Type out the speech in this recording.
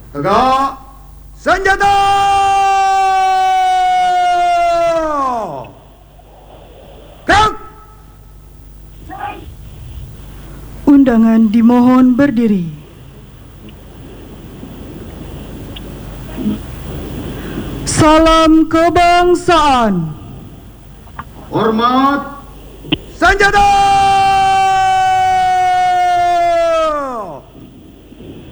Tegak, senjata! Gerak! Undangan dimohon berdiri. Salam kebangsaan. Hormat, senjata!